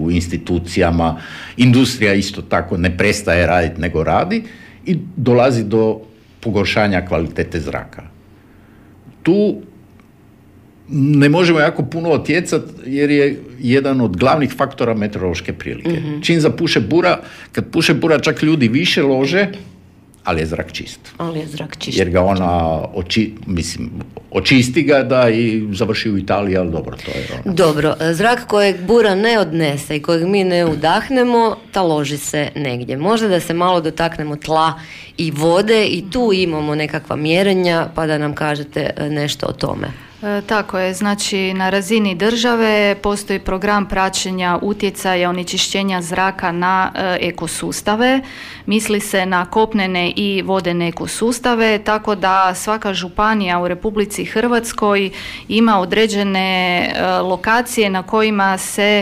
u institucijama, industrija isto tako ne prestaje raditi nego radi i dolazi do pogoršanja kvalitete zraka. Tu ne možemo jako puno utjecati jer je jedan od glavnih faktora meteorološke prilike. Mm-hmm. Čim zapuše bura, kad puše bura čak ljudi više lože, ali je zrak čist. Jer ga ona očisti ga da i završi u Italiji, ali dobro, to je ono. Dobro, zrak kojeg bura ne odnese i kojeg mi ne udahnemo, taloži se negdje. Možda da se malo dotaknemo tla i vode i tu imamo nekakva mjerenja, pa da nam kažete nešto o tome. Tako je, znači na razini države postoji program praćenja utjecaja onečišćenja zraka na ekosustave. Misli se na kopnene i vodene ekosustave, tako da svaka županija u Republici Hrvatskoj ima određene lokacije na kojima se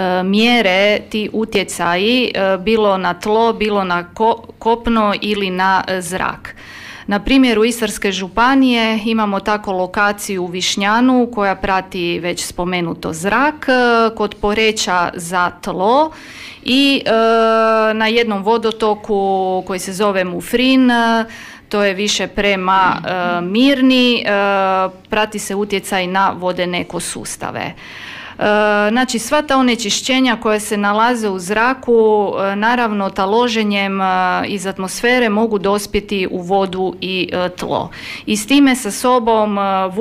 mjere ti utjecaji, bilo na tlo, bilo na kopno ili na zrak. Na primjeru Istarske županije imamo tako lokaciju u Višnjanu koja prati već spomenuto zrak, kod Poreča za tlo i na jednom vodotoku koji se zove Mufrin, to je više prema Mirni, prati se utjecaj na vodene ekosustave. Znači sva ta onečišćenja koja se nalaze u zraku naravno taloženjem iz atmosfere mogu dospjeti u vodu i tlo. I s time sa sobom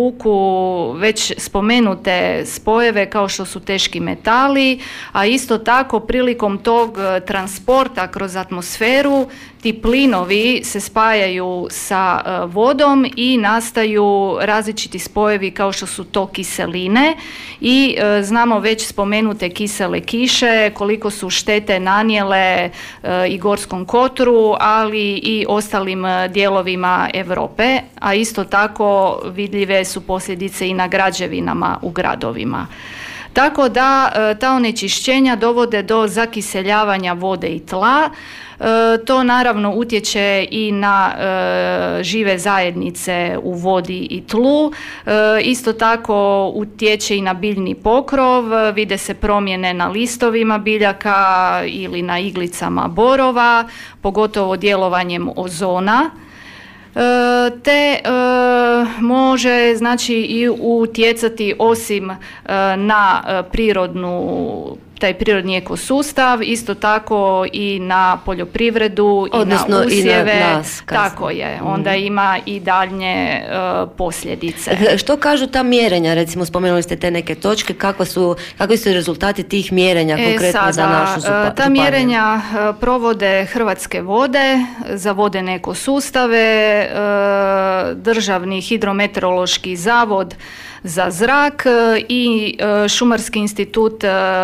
vuku već spomenute spojeve kao što su teški metali, a isto tako prilikom tog transporta kroz atmosferu ti plinovi se spajaju sa vodom i nastaju različiti spojevi kao što su to kiseline i znamo već spomenute kisele kiše, koliko su štete nanijele i Gorskom kotaru, ali i ostalim dijelovima Europe, a isto tako vidljive su posljedice i na građevinama u gradovima. Tako da ta onečišćenja dovode do zakiseljavanja vode i tla. To naravno utječe i na žive zajednice u vodi i tlu. Isto tako utječe i na biljni pokrov, vide se promjene na listovima biljaka ili na iglicama borova, pogotovo djelovanjem ozona. Te može znači i utjecati osim na taj prirodni ekosustav, isto tako i na poljoprivredu, odnosno i na usjeve. I na nas, tako je, onda ima i daljnje posljedice. Što kažu ta mjerenja, recimo spomenuli ste te neke točke, kakvi su rezultati tih mjerenja konkretno za našu županiju? Ta mjerenja provode Hrvatske vode za vodene ekosustave, Državni hidrometeorološki zavod za zrak i Šumarski institut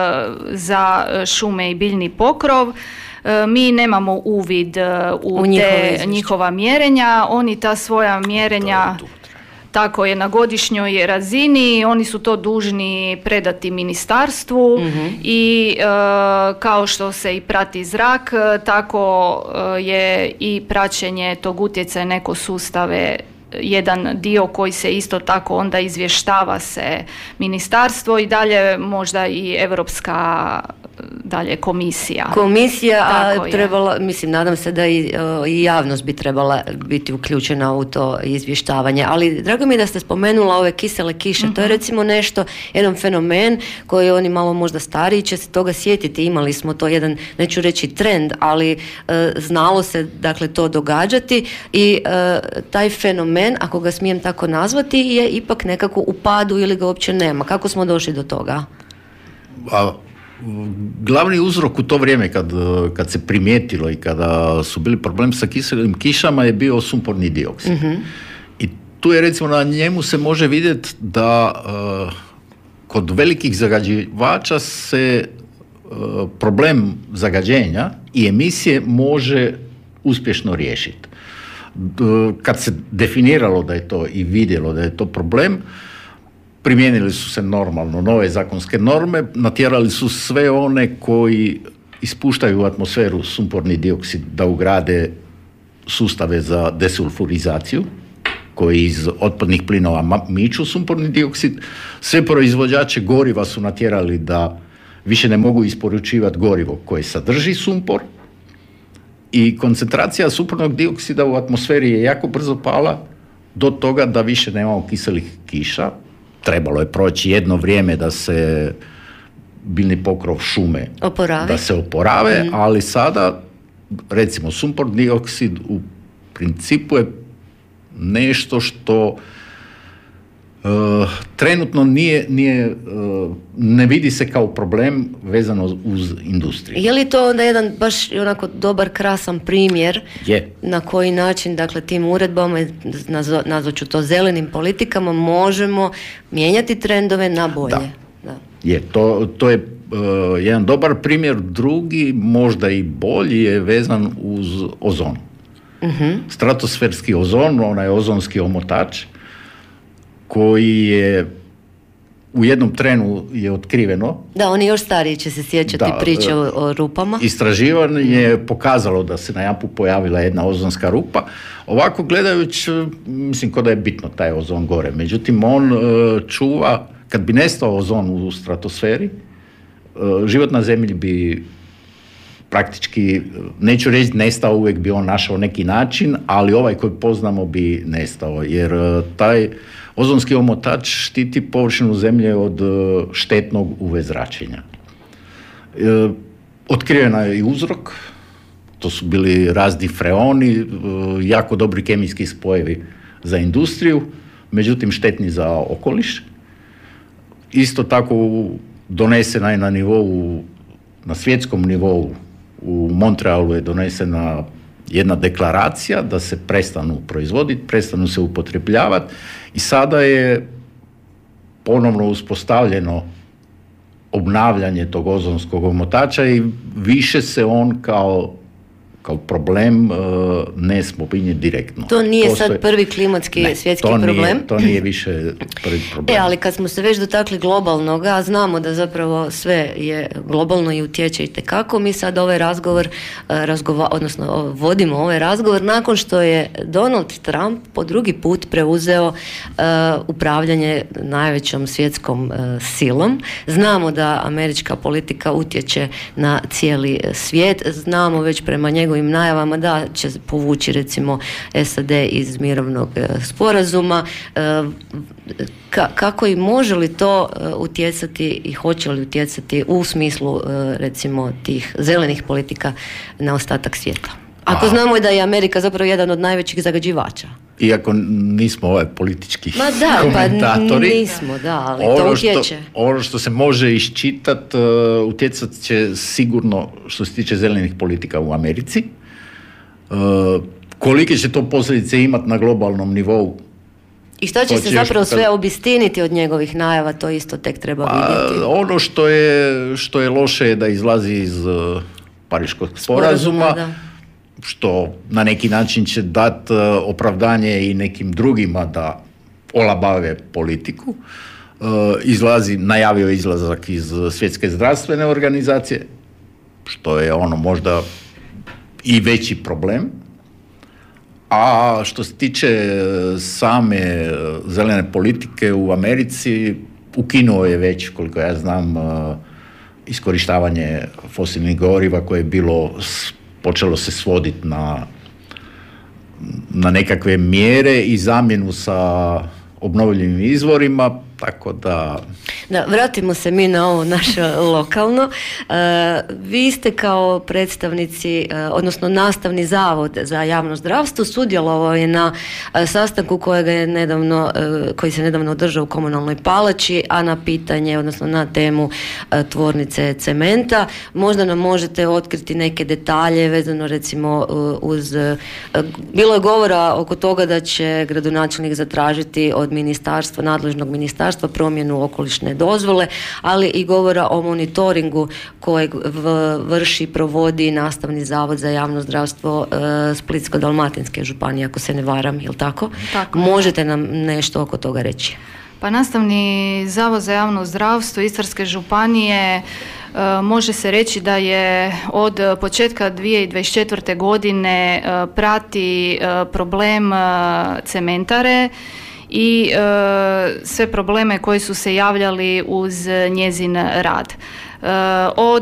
za šume i biljni pokrov. Mi nemamo uvid u njihova mjerenja, oni ta svoja mjerenja tako je na godišnjoj razini, oni su to dužni predati ministarstvu i kao što se i prati zrak, tako je i praćenje tog utjecaja na ekosustave jedan dio koji se isto tako onda izvještava se ministarstvo i dalje možda i Europska dalje komisija. A trebala, mislim, nadam se da i javnost bi trebala biti uključena u to izvještavanje. Ali drago mi je da ste spomenula ove kisele kiše. To je recimo jedan fenomen koji oni malo možda stariji će se toga sjetiti. Imali smo to jedan, neću reći trend, ali znalo se dakle to događati i taj fenomen, ako ga smijem tako nazvati, je ipak nekako u padu ili ga uopće nema. Kako smo došli do toga? Glavni uzrok u to vrijeme kad se primijetilo i kada su bili problemi sa kiselim kišama je bio sumporni dioksid. I tu je recimo na njemu se može vidjeti da kod velikih zagađivača se problem zagađenja i emisije može uspješno riješiti. Kad se definiralo da je to i vidjelo da je to problem, primijenili su se normalno nove zakonske norme, natjerali su sve one koji ispuštaju u atmosferu sumporni dioksid da ugrade sustave za desulfurizaciju koji iz otpadnih plinova miču sumporni dioksid. Sve proizvođače goriva su natjerali da više ne mogu isporučivati gorivo koje sadrži sumpor i koncentracija sumpornog dioksida u atmosferi je jako brzo pala do toga da više nemamo kiselih kiša. Trebalo je proći jedno vrijeme da se biljni pokrov šume da se oporave, ali sada recimo sumpor dioksid u principu je nešto što trenutno ne vidi se kao problem vezano uz industriju. Je li to onda jedan baš onako dobar, krasan primjer na koji način, dakle, tim uredbama, nazvat ću to zelenim politikama, možemo mijenjati trendove na bolje? Da. Je, to je jedan dobar primjer. Drugi, možda i bolji, je vezan uz ozon. Stratosferski ozon, onaj ozonski omotač, koji je u jednom trenu je otkriveno. Da, oni još stariji će se sjećati priče o rupama. Istraživanje je pokazalo da se na jedanput pojavila jedna ozonska rupa. Ovako gledajući, mislim kao da je bitno taj ozon gore. Međutim, on čuva, kad bi nestao ozon u stratosferi, život na zemlji bi praktički, neću reći nestao, uvijek bi on našao neki način, ali ovaj koji poznamo bi nestao, jer taj ozonski omotač štiti površinu zemlje od štetnog UV zračenja. Otkrivena je i uzrok, to su bili razni freoni, jako dobri kemijski spojevi za industriju, međutim štetni za okoliš. Isto tako donesena je na svjetskom nivou, u Montrealu je donesena jedna deklaracija da se prestanu proizvoditi, prestanu se upotrebljavati i sada je ponovno uspostavljeno obnavljanje tog ozonskog omotača i više se on kao problem ne spominje direktno. To nije sad prvi klimatski svjetski problem. To nije više prvi problem. Ali kad smo se već dotakli globalnog, a znamo da zapravo sve je globalno i utječe itekako, mi sad ovaj razgovor, vodimo ovaj razgovor nakon što je Donald Trump po drugi put preuzeo upravljanje najvećom svjetskom silom. Znamo da američka politika utječe na cijeli svijet, znamo već prema njegovim najavama da će povući recimo SAD iz mirovnog sporazuma. Kako i može li to utjecati i hoće li utjecati u smislu recimo tih zelenih politika na ostatak svijeta? Ako znamo da je Amerika zapravo jedan od najvećih zagađivača. Iako nismo politički komentatori. Pa nismo, ali to utječe. Ono što se može iščitati, utjecat će sigurno što se tiče zelenih politika u Americi. Kolike će to posljedice imati na globalnom nivou? I što će se zapravo sve obistiniti od njegovih najava, to isto tek treba vidjeti. Ono što je loše je da izlazi iz Pariškog sporazuma, što na neki način će dati opravdanje i nekim drugima da olabave politiku. Najavio izlazak iz Svjetske zdravstvene organizacije, što je možda i veći problem. A što se tiče same zelene politike u Americi, ukinuo je već, koliko ja znam, iskorištavanje fosilnih goriva koje je počelo se svoditi na nekakve mjere i zamjenu sa obnovljivim izvorima, tako da... Da, vratimo se mi na ovo naše lokalno. Vi ste kao predstavnici, odnosno Nastavni zavod za javno zdravstvo sudjelovao je na sastanku koji se nedavno održao u Komunalnoj palači, a na pitanje, odnosno na temu tvornice cementa. Možda nam možete otkriti neke detalje vezano recimo uz... Bilo je govora oko toga da će gradonačelnik zatražiti od nadležnog ministarstva promjenu okolišne dozvole, ali i govora o monitoringu kojeg vrši i provodi Nastavni zavod za javno zdravstvo Splitsko-dalmatinske županije, ako se ne varam, jel tako? Tako. Možete nam nešto oko toga reći? Pa Nastavni zavod za javno zdravstvo Istarske županije može se reći da je od početka 2024. godine prati problem cementare i sve probleme koji su se javljali uz njezin rad. od